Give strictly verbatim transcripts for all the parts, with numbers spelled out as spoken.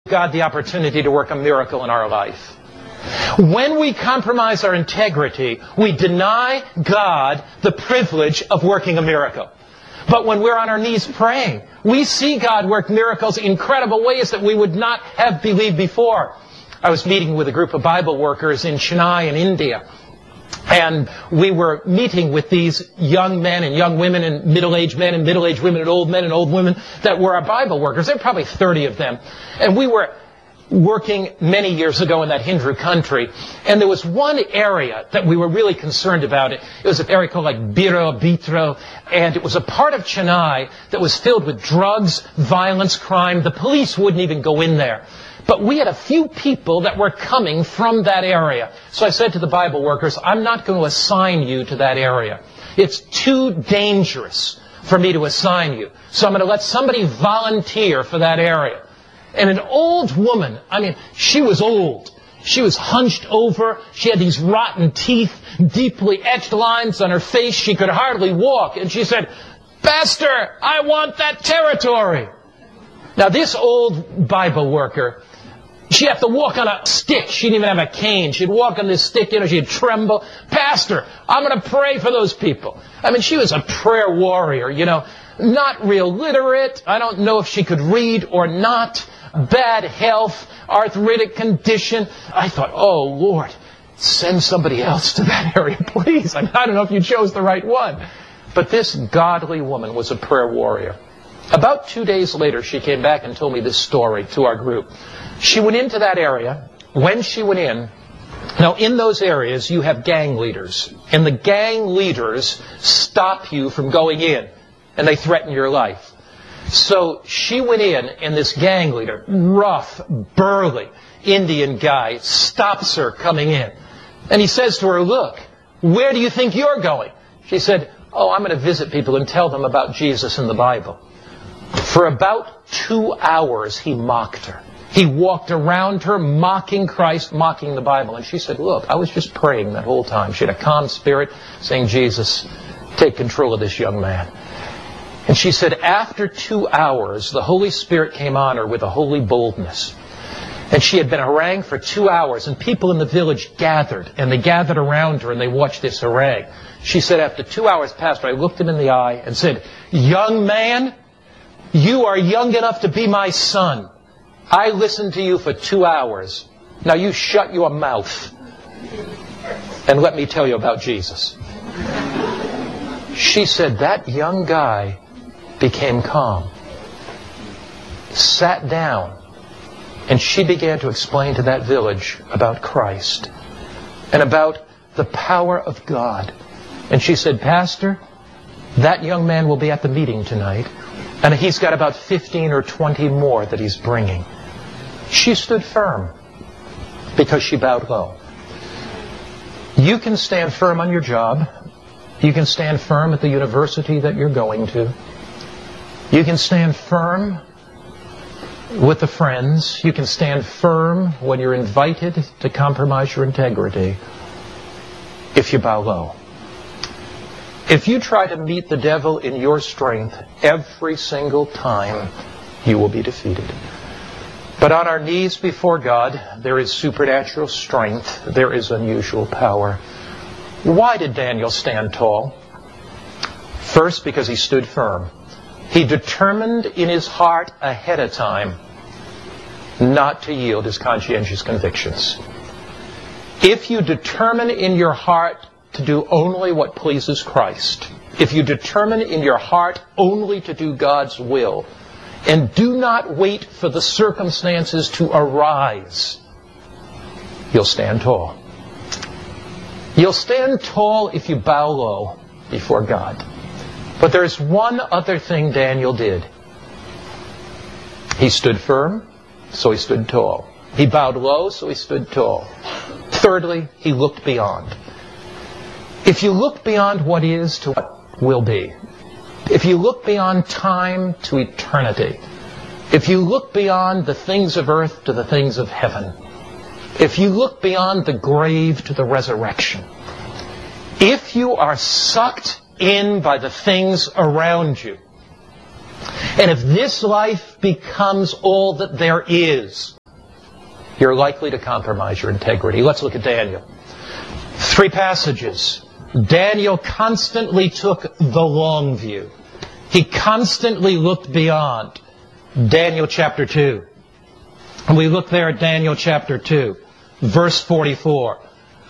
God the opportunity to work a miracle in our life. When we compromise our integrity, we deny God the privilege of working a miracle. But when we're on our knees praying, we see God work miracles in incredible ways that we would not have believed before. I was meeting with a group of Bible workers in Chennai in India. And we were meeting with these young men and young women and middle-aged men and middle-aged women and old men and old women that were our Bible workers. There were probably thirty of them. And we were working many years ago in that Hindu country. And there was one area that we were really concerned about. It was an area called like Biro, Bitro. And it was a part of Chennai that was filled with drugs, violence, crime. The police wouldn't even go in there. But we had a few people that were coming from that area. So I said to the Bible workers, I'm not going to assign you to that area. It's too dangerous for me to assign you. So I'm going to let somebody volunteer for that area. And an old woman, I mean, she was old. She was hunched over. She had these rotten teeth, deeply etched lines on her face. She could hardly walk. And she said, Pastor, I want that territory. Now, this old Bible worker, she'd have to walk on a stick. She didn't even have a cane. She'd walk on this stick, you know, she'd tremble. Pastor, I'm going to pray for those people. I mean, she was a prayer warrior, you know, not real literate. I don't know if she could read or not. Bad health, arthritic condition. I thought, oh, Lord, send somebody else to that area, please. I, mean, I don't know if you chose the right one. But this godly woman was a prayer warrior. About two days later, she came back and told me this story to our group. She went into that area. When she went in, now in those areas you have gang leaders. And the gang leaders stop you from going in. And they threaten your life. So she went in, and this gang leader, rough, burly Indian guy, stops her coming in. And he says to her, look, where do you think you're going? She said, oh, I'm going to visit people and tell them about Jesus and the Bible. For about two hours, he mocked her. He walked around her, mocking Christ, mocking the Bible. And she said, look, I was just praying that whole time. She had a calm spirit, saying, Jesus, take control of this young man. And she said, after two hours, the Holy Spirit came on her with a holy boldness. And she had been harangued for two hours, and people in the village gathered, and they gathered around her, and they watched this harangue. She said, after two hours passed, I looked him in the eye and said, young man, you are young enough to be my son. I listened to you for two hours. Now you shut your mouth and let me tell you about Jesus. She said, that young guy became calm, sat down, and she began to explain to that village about Christ and about the power of God. And she said, Pastor, that young man will be at the meeting tonight, and he's got about fifteen or twenty more that he's bringing. She stood firm because she bowed low. You can stand firm on your job. You can stand firm at the university that you're going to. You can stand firm with the friends. You can stand firm when you're invited to compromise your integrity if you bow low. If you try to meet the devil in your strength every single time, you will be defeated. But on our knees before God, there is supernatural strength. There is unusual power. Why did Daniel stand tall? First, because he stood firm. He determined in his heart ahead of time not to yield his conscientious convictions. If you determine in your heart to do only what pleases Christ, if you determine in your heart only to do God's will, and do not wait for the circumstances to arise, you'll stand tall. You'll stand tall if you bow low before God. But there's one other thing Daniel did. He stood firm, so he stood tall. He bowed low, so he stood tall. Thirdly, he looked beyond. If you look beyond what is to what will be, if you look beyond time to eternity, if you look beyond the things of earth to the things of heaven, if you look beyond the grave to the resurrection, if you are sucked in by the things around you, and if this life becomes all that there is, you're likely to compromise your integrity. Let's look at Daniel. Three passages. Daniel constantly took the long view. He constantly looked beyond. Daniel chapter two. And we look there at Daniel chapter two, verse forty-four.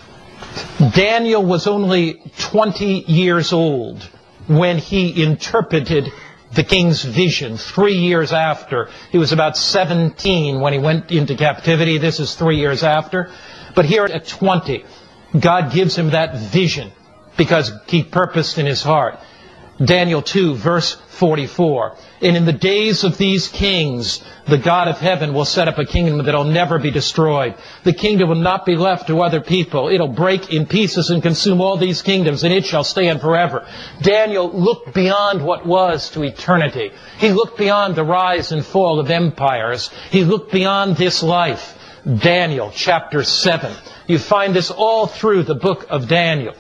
Daniel was only twenty years old when he interpreted the king's vision. Three years after. He was about seventeen when he went into captivity. This is three years after. But here at twenty, God gives him that vision because he purposed in his heart. Daniel two, verse forty-four. And in the days of these kings, the God of heaven will set up a kingdom that will never be destroyed. The kingdom will not be left to other people. It'll break in pieces and consume all these kingdoms, and it shall stand forever. Daniel looked beyond what was to eternity. He looked beyond the rise and fall of empires. He looked beyond this life. Daniel chapter seven. You find this all through the book of Daniel.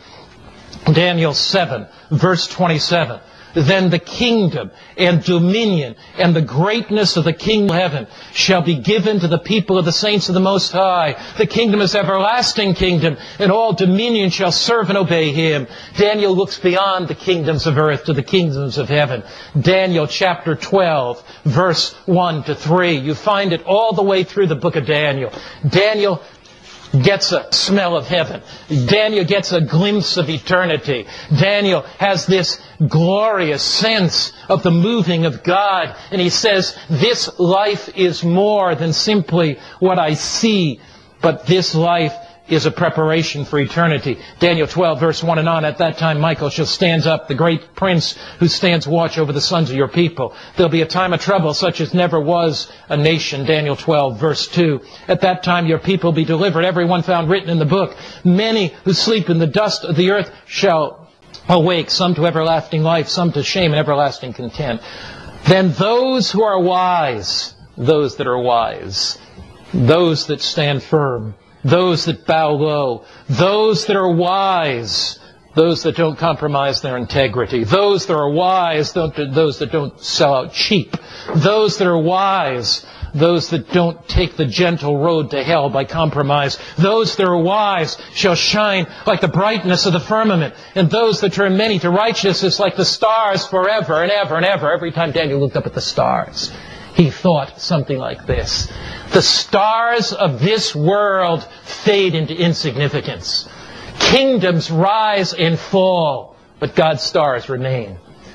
Daniel seven, verse twenty-seven. Then the kingdom and dominion and the greatness of the kingdom of heaven shall be given to the people of the saints of the Most High. The kingdom is everlasting kingdom, and all dominion shall serve and obey him. Daniel looks beyond the kingdoms of earth to the kingdoms of heaven. Daniel chapter twelve, verse one to three. You find it all the way through the book of Daniel. Daniel gets a smell of heaven. Daniel gets a glimpse of eternity. Daniel has this glorious sense of the moving of God. And he says, this life is more than simply what I see, but this life is a preparation for eternity. Daniel twelve, verse one and on. At that time Michael shall stand up, the great prince who stands watch over the sons of your people. There'll be a time of trouble such as never was a nation. Daniel twelve, verse two. At that time your people will be delivered, every one found written in the book. Many who sleep in the dust of the earth shall awake, some to everlasting life, some to shame and everlasting contempt. Then those who are wise, those that are wise, those that stand firm, those that bow low, those that are wise, those that don't compromise their integrity, those that are wise, those that don't sell out cheap, those that are wise, those that don't take the gentle road to hell by compromise, those that are wise shall shine like the brightness of the firmament, and those that turn many to righteousness like the stars forever and ever and ever. Every time Daniel looked up at the stars, he thought something like this: the stars of this world fade into insignificance. Kingdoms rise and fall, but God's stars remain.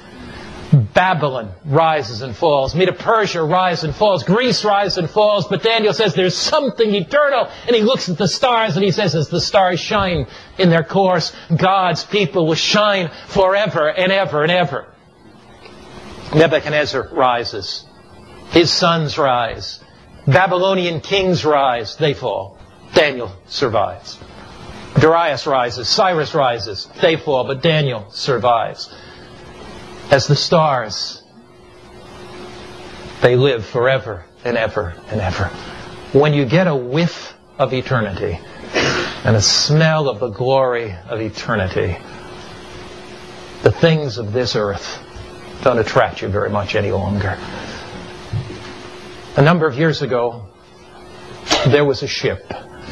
Babylon rises and falls. Medo-Persia rises and falls. Greece rises and falls. But Daniel says there's something eternal. And he looks at the stars and he says, as the stars shine in their course, God's people will shine forever and ever and ever. Nebuchadnezzar rises. His sons rise. Babylonian kings rise. They fall. Daniel survives. Darius rises. Cyrus rises. They fall. But Daniel survives. As the stars, they live forever and ever and ever. When you get a whiff of eternity and a smell of the glory of eternity, the things of this earth don't attract you very much any longer. A number of years ago, there was a ship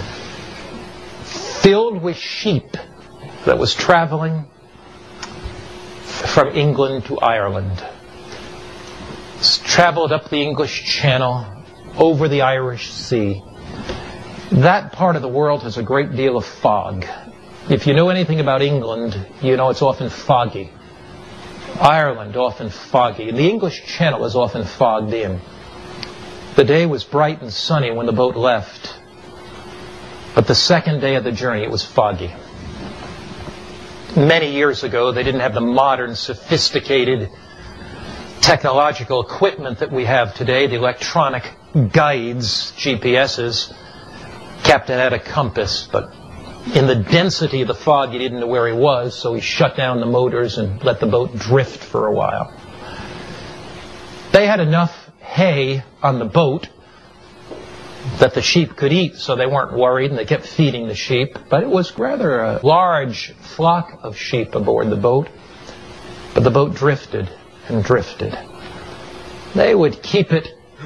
filled with sheep that was traveling from England to Ireland. It's traveled up the English Channel, over the Irish Sea. That part of the world has a great deal of fog. If you know anything about England, you know it's often foggy. Ireland, often foggy. And the English Channel is often fogged in. The day was bright and sunny when the boat left. But the second day of the journey, it was foggy. Many years ago, they didn't have the modern, sophisticated technological equipment that we have today, the electronic guides, G P S's. Captain had a compass, but in the density of the fog, he didn't know where he was, so he shut down the motors and let the boat drift for a while. They had enough hay on the boat that the sheep could eat, so they weren't worried, and they kept feeding the sheep. But it was rather a large flock of sheep aboard the boat. But the boat drifted and drifted. They would keep it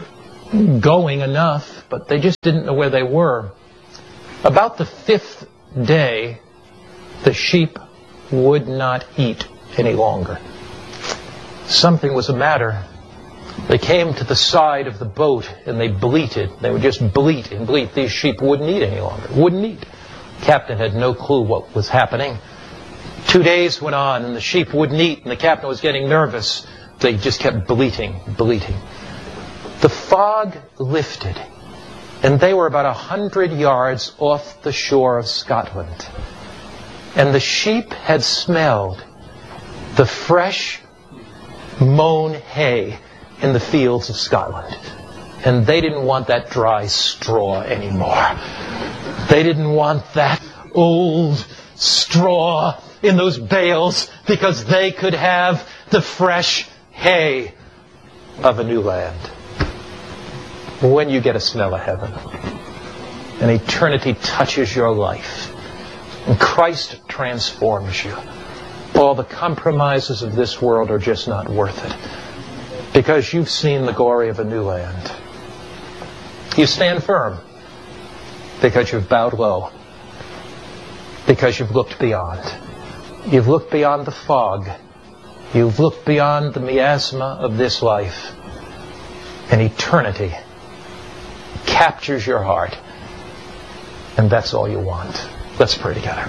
going enough, but they just didn't know where they were. About the fifth day, the sheep would not eat any longer. Something was the matter. They came to the side of the boat and they bleated. They would just bleat and bleat. These sheep wouldn't eat any longer. Wouldn't eat. Captain had no clue what was happening. Two days went on and the sheep wouldn't eat and the captain was getting nervous. They just kept bleating, bleating. The fog lifted and they were about a hundred yards off the shore of Scotland. And the sheep had smelled the fresh mown hay in the fields of Scotland. And they didn't want that dry straw anymore. They didn't want that old straw in those bales because they could have the fresh hay of a new land. When you get a smell of heaven and eternity touches your life and Christ transforms you, all the compromises of this world are just not worth it because you've seen the glory of a new land. You stand firm because you've bowed low, because you've looked beyond. You've looked beyond the fog. You've looked beyond the miasma of this life. And eternity captures your heart. And that's all you want. Let's pray together.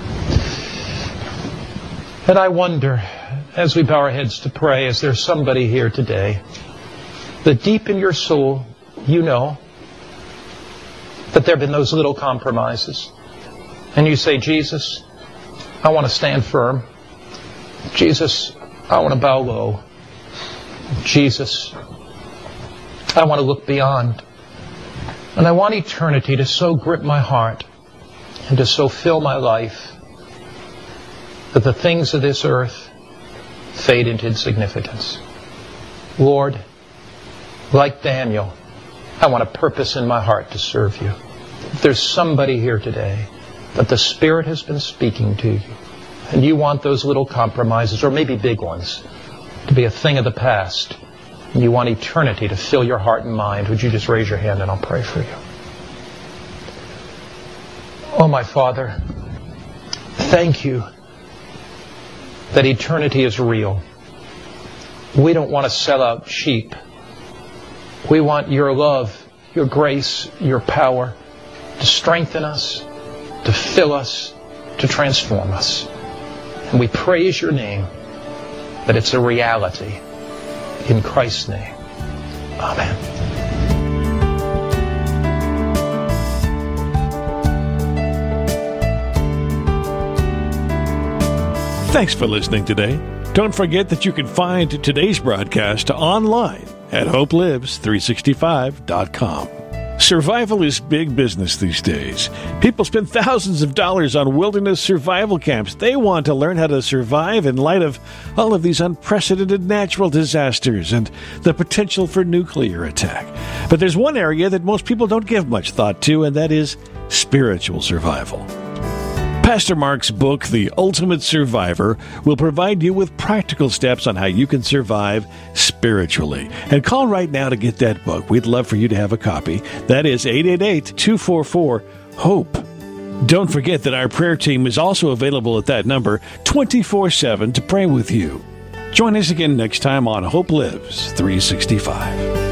And I wonder, as we bow our heads to pray, is there somebody here today that deep in your soul, you know that there have been those little compromises. And you say, Jesus, I want to stand firm. Jesus, I want to bow low. Jesus, I want to look beyond. And I want eternity to so grip my heart and to so fill my life that the things of this earth fade into insignificance. Lord, like Daniel, I want a purpose in my heart to serve you. If there's somebody here today that the Spirit has been speaking to you, and you want those little compromises, or maybe big ones, to be a thing of the past, and you want eternity to fill your heart and mind, would you just raise your hand and I'll pray for you. Oh, my Father, thank you that eternity is real. We don't want to sell out sheep. We want your love, your grace, your power to strengthen us, to fill us, to transform us. And we praise your name that it's a reality. In Christ's name, amen. Thanks for listening today. Don't forget that you can find today's broadcast online at hope lives three sixty-five dot com. Survival is big business these days. People spend thousands of dollars on wilderness survival camps. They want to learn how to survive in light of all of these unprecedented natural disasters and the potential for nuclear attack. But there's one area that most people don't give much thought to, and that is spiritual survival. Pastor Mark's book, The Ultimate Survivor, will provide you with practical steps on how you can survive spiritually. And call right now to get that book. We'd love for you to have a copy. That is eight eight eight, two four four, HOPE. Don't forget that our prayer team is also available at that number twenty-four seven to pray with you. Join us again next time on Hope Lives three sixty-five.